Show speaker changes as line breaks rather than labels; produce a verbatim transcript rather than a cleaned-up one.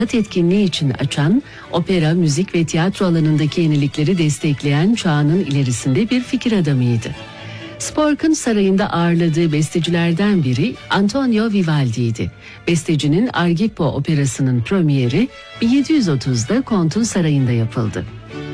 etkinliği için açan, opera, müzik ve tiyatro alanındaki yenilikleri destekleyen çağının ilerisinde bir fikir adamıydı. Spork'un sarayında ağırladığı bestecilerden biri Antonio Vivaldi'ydi. Bestecinin Argippo operasının premieri bin yedi yüz otuzda Kont'un sarayında yapıldı.